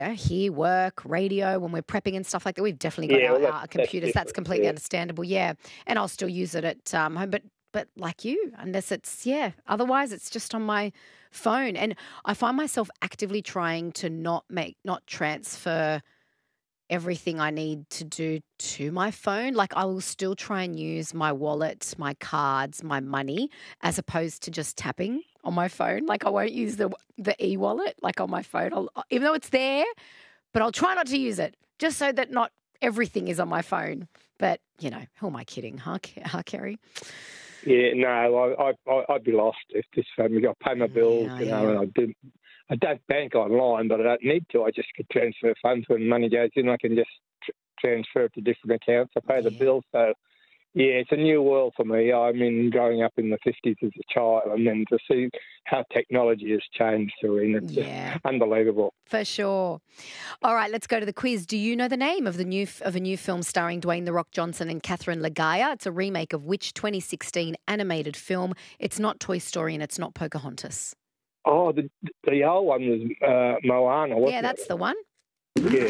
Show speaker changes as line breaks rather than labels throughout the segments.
Here, work, radio, when we're prepping and stuff like that, we've definitely got our computers. That's completely understandable, yeah. And I'll still use it at home, but like you, unless it's, otherwise it's just on my phone. And I find myself actively trying to not transfer everything I need to do to my phone. Like I will still try and use my wallet, my cards, my money, as opposed to just tapping on my phone. Like I won't use the e-wallet like on my phone, even though it's there, but I'll try not to use it just so that not everything is on my phone. But, who am I kidding, huh Kerry?
Yeah, no, I'd be lost if this family got to pay my bills, and I don't bank online, but I don't need to. I just could transfer funds when money goes in. I can just transfer it to different accounts. I pay the bills. So, it's a new world for me. I mean, growing up in the 50s as a child and then to see how technology has changed, Serene, it's just unbelievable.
For sure. All right, let's go to the quiz. Do you know the name of a new film starring Dwayne "The Rock" Johnson and Catherine Legaya? It's a remake of which 2016 animated film? It's not Toy Story and it's not Pocahontas.
Oh, the old one was Moana, wasn't it?
Yeah, that's the one.
Yeah.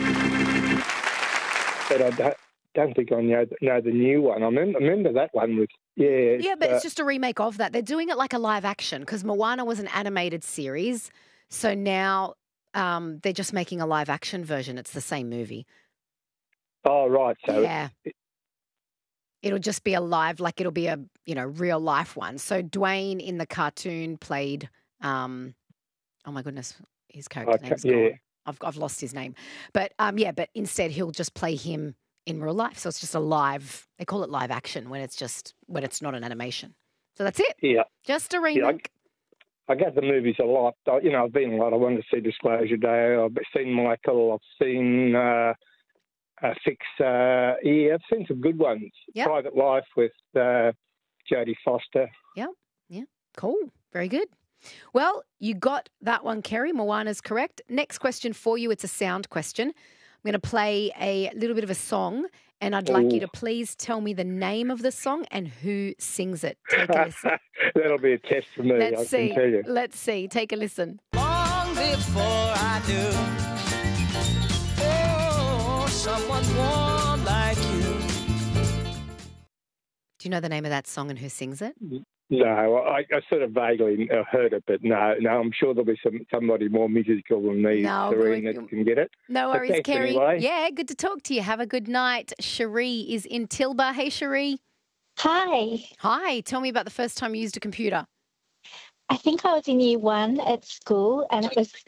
But I don't think I know the new one. I remember that one was,
Yeah, but it's just a remake of that. They're doing it like a live action because Moana was an animated series. So now they're just making a live action version. It's the same movie.
Oh, right. So
yeah. It'll just be a live, like it'll be a, real life one. So Dwayne in the cartoon played, oh my goodness, his character name's gone. I've lost his name. But but instead he'll just play him in real life. So it's just a live, they call it live action when it's not an animation. So that's it.
Yeah.
Just a remake.
I get the movies a lot. I've been a lot. I wanted to see Disclosure Day. I've seen Michael. I've seen Fix. I've seen some good ones.
Yep.
Private Life with Jodie Foster.
Yeah. Cool. Very good. Well, you got that one, Kerry. Moana's correct. Next question for you. It's a sound question. I'm going to play a little bit of a song, and I'd like you to please tell me the name of the song and who sings it. Take a listen.
That'll be a test for me, I can tell you.
Let's see. Take a listen.
Long before I knew, someone warm like you.
Do you know the name of that song and who sings it?
No, I sort of vaguely heard it, but no, I'm sure there'll be somebody more musical than me, Serene, that can get it.
No worries, Kerry.
Anyway.
Yeah, good to talk to you. Have a good night. Cherie is in Tilba. Hey, Cherie.
Hi.
Hi. Tell me about the first time you used a computer.
I think I was in year 1 at school, and it was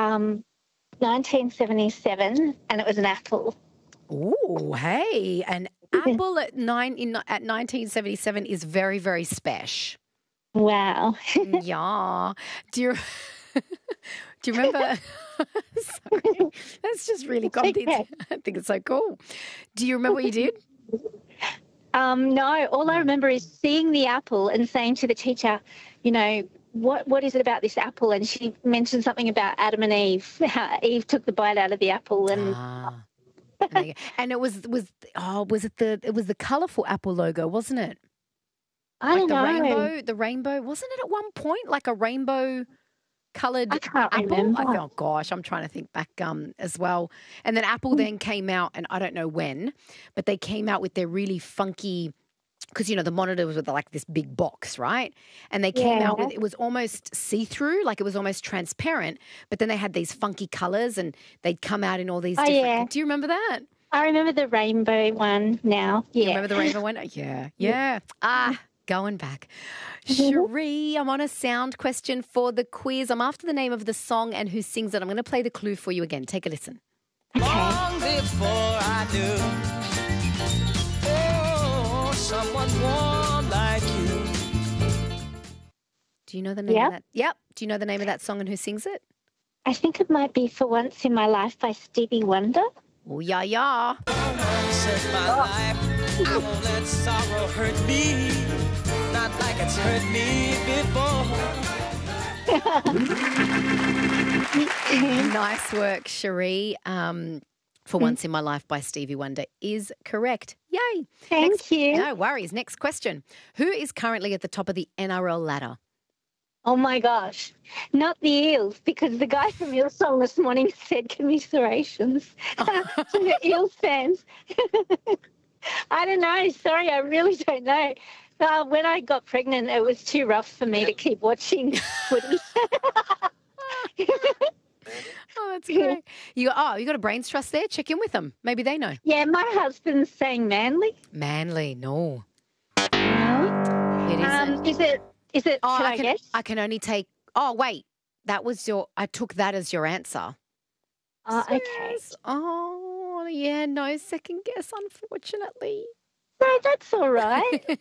1977, and it was an Apple.
Oh, hey, an Apple at 1977 is very, very special.
Wow.
Yeah. Do you remember? Sorry, that's just really comedy. I think it's so cool. Do you remember what you did?
No. All I remember is seeing the apple and saying to the teacher, what is it about this apple? And she mentioned something about Adam and Eve. How Eve took the bite out of the apple, and.
And it was the colourful Apple logo, wasn't it?
I don't
know. The rainbow, wasn't it at one point like a rainbow coloured
Apple?
Remember. Oh gosh, I'm trying to think back as well. And then Apple then came out, and I don't know when, but they came out with their really funky. Because, the monitor was with like this big box, right? And they came out with, it was almost see-through, like it was almost transparent, but then they had these funky colours and they'd come out in all these different...
Yeah.
Do you remember that?
I remember the rainbow one now, yeah.
You remember the rainbow one? Yeah. Going back. Cherie, I'm on a sound question for the quiz. I'm after the name of the song and who sings it. I'm going to play the clue for you again. Take a listen.
Okay.
Long before I knew. Someone warm like you.
Do you know the name of that? Yep. Do you know the name of that song and who sings it?
I think it might be For Once in My Life by Stevie Wonder.
Oh, yeah.
Once in my life, I won't let sorrow hurt me, not like it's hurt me before.
Nice work, Cherie. For Once in My Life by Stevie Wonder is correct. Yay.
Thank you.
No worries. Next question. Who is currently at the top of the NRL ladder?
Oh, my gosh. Not the eels, because the guy from Eel Song this morning said commiserations to the Eels fans. I don't know. Sorry, I really don't know. When I got pregnant, it was too rough for me to keep watching footy.
Oh, that's great. You got a brains trust there? Check in with them. Maybe they know.
Yeah, my husband's saying Manly.
Manly, no.
No.
It isn't.
Is it? Can I guess?
I can only take. Oh, wait. That was I took that as your answer.
Okay.
Oh, yeah. No second guess, unfortunately.
No, that's all right.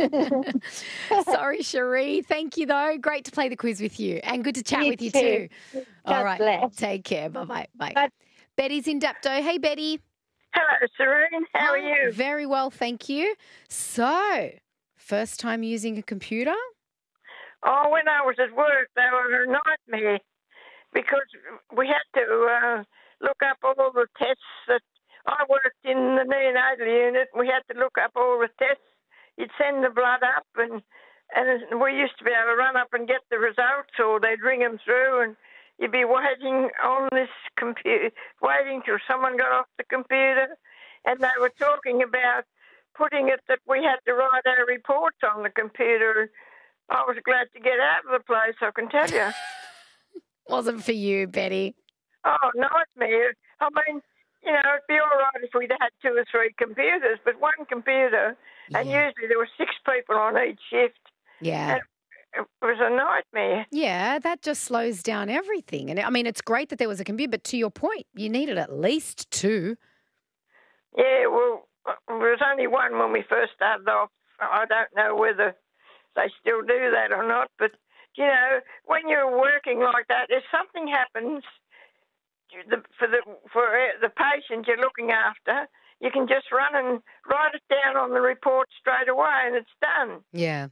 Sorry, Cherie. Thank you, though. Great to play the quiz with you and good to chat with you too. All right.
Bless.
Take care. Bye-bye. Bye.
Bye.
Betty's in Dapto. Hey, Betty.
Hello, Serene. How are you?
Very well, thank you. So, first time using a computer?
Oh, when I was at work, they were a nightmare because we had to look up all the tests that I worked in the neonatal unit. We had to look up all the tests. You'd send the blood up, and we used to be able to run up and get the results, or they'd ring them through, and you'd be waiting on this computer, waiting till someone got off the computer, and they were talking about putting it that we had to write our reports on the computer. I was glad to get out of the place, I can tell you.
Wasn't for you, Betty.
Oh, nightmare. I mean, you know, it'd be all right if we'd had 2 or 3 computers, but one computer, and usually there were 6 people on each shift.
Yeah.
And it was a nightmare.
Yeah, that just slows down everything. And I mean, it's great that there was a computer, but to your point, you needed at least 2.
Yeah, well, there was only one when we first started off. I don't know whether they still do that or not, but, you know, when you're working like that, if something happens for the patient you're looking after, you can just run and write it down on the report straight away and it's done.
Yeah.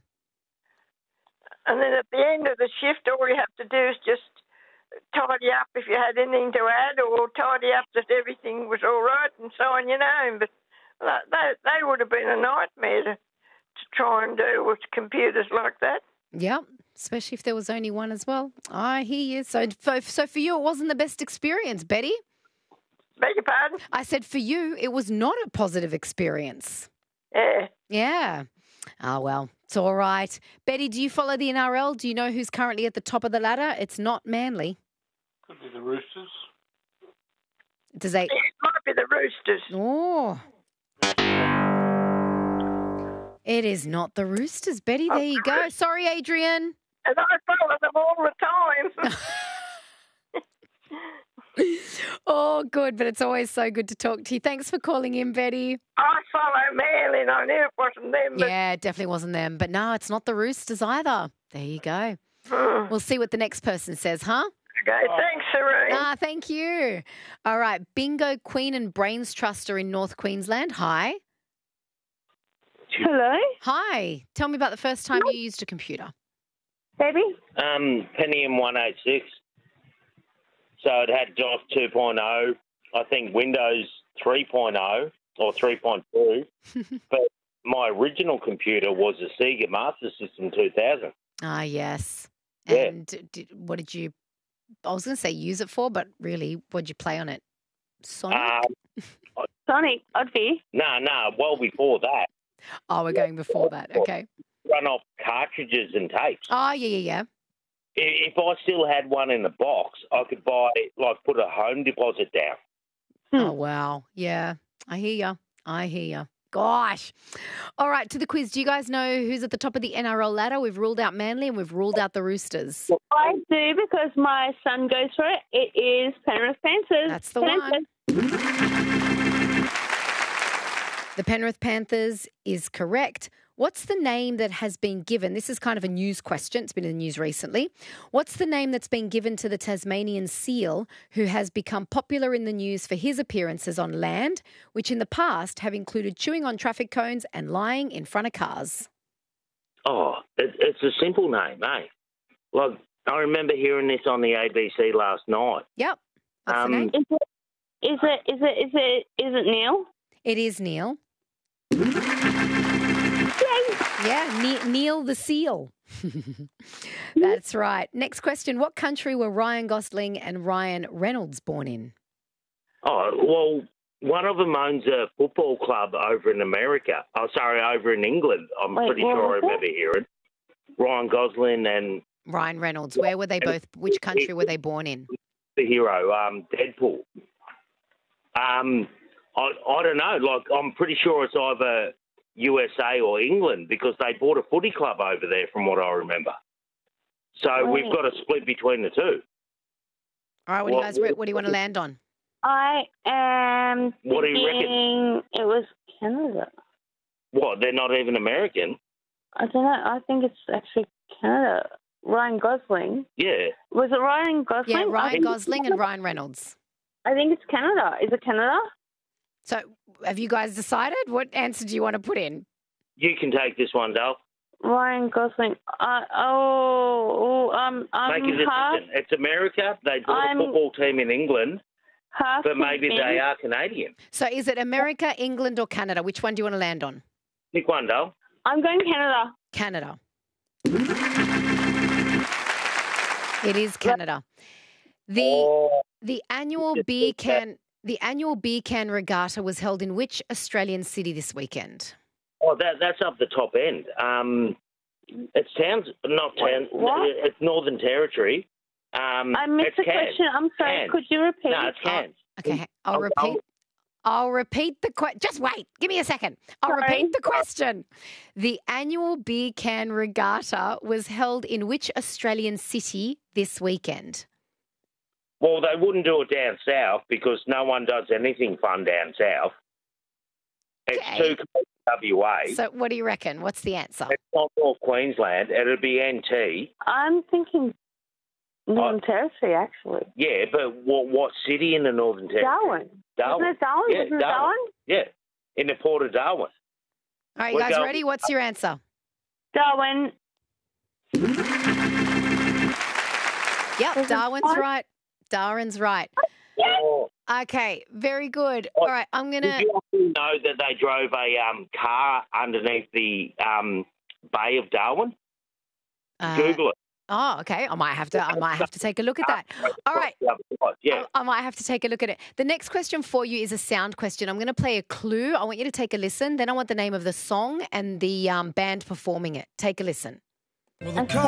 And then at the end of the shift, all you have to do is just tidy up if you had anything to add, or tidy up that everything was all right and so on, you know. But they would have been a nightmare to try and do with computers like that.
Yeah, especially if there was only one as well. I hear you. So for you, it wasn't the best experience, Betty?
Beg your pardon?
I said for you, it was not a positive experience.
Yeah.
Yeah. Oh, well, it's all right. Betty, do you follow the NRL? Do you know who's currently at the top of the ladder? It's not Manly.
Could be the Roosters.
It might be the Roosters.
Oh. It is not the Roosters, Betty. There you go. Sorry, Adrian.
And I follow them all the time.
Oh, good, but it's always so good to talk to you. Thanks for calling in, Betty.
I follow Manly and I knew it wasn't them. But...
Yeah, it definitely wasn't them. But no, it's not the Roosters either. There you go. We'll see what the next person says, huh?
Okay, thanks, Serene.
Thank you. All right, Bingo Queen and Brains Trust are in North Queensland. Hi.
Hello.
Hi. Tell me about the first time you used a computer.
Baby?
Pentium 186. So it had DOS 2.0, I think Windows 3.0 or 3.2. But my original computer was a Sega Master System 2000.
Ah, yes.
Yeah.
And what did you, I was going to say use it for, but really, what did you play on it? Sonic?
Sonic, Oddfear.
No, well before that.
Oh, we're going before that. Okay.
Run off cartridges and tapes.
Oh, yeah.
If I still had one in the box, I could buy, put a home deposit down.
Oh, wow. Yeah, I hear you. Gosh. All right, to the quiz. Do you guys know who's at the top of the NRL ladder? We've ruled out Manly and we've ruled out the Roosters.
I do because my son goes for it. It is Penrith Panthers.
That's the one. The Penrith Panthers is correct. What's the name that has been given? This is kind of a news question. It's been in the news recently. What's the name that's been given to the Tasmanian seal who has become popular in the news for his appearances on land, which in the past have included chewing on traffic cones and lying in front of cars?
Oh, it's a simple name, eh? Like, I remember hearing this on the ABC last night.
Yep. What's the name?
Is it Neil?
It is Neil. Yeah, Neil the Seal. That's right. Next question. What country were Ryan Gosling and Ryan Reynolds born in?
Oh, well, one of them owns a football club over in America. Oh, sorry, over in England. I'm pretty sure I remember hearing. Ryan Gosling and...
Ryan Reynolds. Where were they both? Which country were they born in?
The hero, Deadpool. I don't know. Like, I'm pretty sure it's either USA or England because they bought a footy club over there from what I remember. So we've got a split between the two.
All right, what do you want to land on?
I am
What do you reckon?
It was Canada.
What, they're not even American?
I don't know. I think it's actually Canada. Ryan Gosling.
Yeah.
Was it Ryan Gosling?
Yeah, Ryan Gosling and Ryan Reynolds.
I think it's Canada. Is it Canada?
So have you guys decided? What answer do you want to put in?
You can take this one, Dale.
Ryan Gosling.
Make a decision. It's America. They bought a football team in England, but maybe they are Canadian.
So is it America, England or Canada? Which one do you want to land on?
Pick one, Dale.
I'm going Canada.
Canada. It is Canada. The annual beer can regatta was held in which Australian city this weekend?
Oh, that's up the top end. It's it's Northern Territory.
I missed the question. I'm sorry.
Cairns.
Could you repeat?
No, it's Cairns.
Okay, I'll repeat the question. Just wait. Give me a second. I'll repeat the question. The annual beer can regatta was held in which Australian city this weekend?
Well, they wouldn't do it down south because no one does anything fun down south. It's too close to WA.
So what do you reckon? What's the answer?
It's not North Queensland. It'll be NT.
I'm thinking Northern Territory, actually.
Yeah, but what city in the Northern Territory?
Darwin. Isn't it Darwin?
Yeah,
Isn't it Darwin?
Yeah, in the Port of Darwin.
All right, you guys ready? What's your answer?
Darwin.
Yep, Darwin's right. Darwin's right.
Oh.
Okay, very good. All right, I'm going to...
Did you know that they drove a car underneath the Bay of Darwin? Google it.
Oh, okay. I might have to take a look at that. All right.
Yeah.
I might have to take a look at it. The next question for you is a sound question. I'm going to play a clue. I want you to take a listen. Then I want the name of the song and the band performing it. Take a listen.
Well,